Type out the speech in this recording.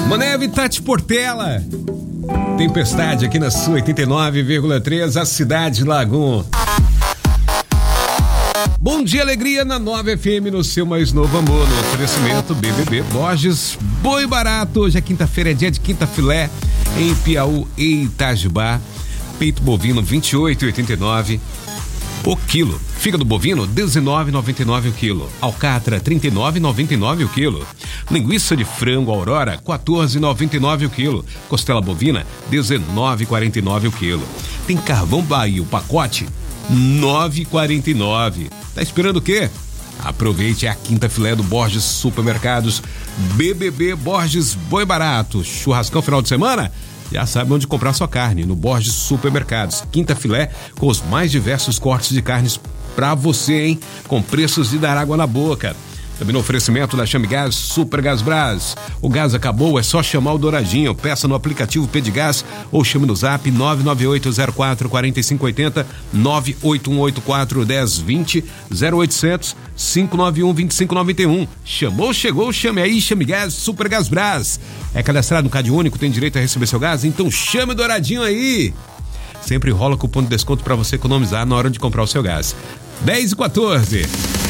Maneve Tati Portela. Tempestade aqui na sua 89,3, a cidade de Lagoa. Bom dia, alegria na 9 FM, no seu mais novo amor, no oferecimento BBB Borges Boi Barato. Hoje é quinta-feira, é dia de quinta filé em Piauí e Itajubá. Peito bovino 28,89 o quilo. Fígado bovino 19,99 o quilo. Alcatra 39,99 o quilo. Linguiça de frango Aurora 14,99 o quilo. Costela bovina 19,49 o quilo. Tem carvão Bahia, o pacote 9,49. Tá esperando o quê? Aproveite a quinta filé do Borges Supermercados BBB Borges Boi Barato. Churrascão final de semana? Já sabe onde comprar sua carne, no Borges Supermercados. Quinta filé com os mais diversos cortes de carnes pra você, hein? Com preços de dar água na boca. Também no oferecimento da Chame Gás Super Gás Brás. O gás acabou, é só chamar o Douradinho. Peça no aplicativo Pedigás ou chame no zap 998044580, 981841020, 0800 591 2591. Chamou, chegou, chame aí, Chame Gás Super Gás Brás. É cadastrado no Cade Único, tem direito a receber seu gás? Então chame o Douradinho aí. Sempre rola cupom de desconto para você economizar na hora de comprar o seu gás. 10 e 14.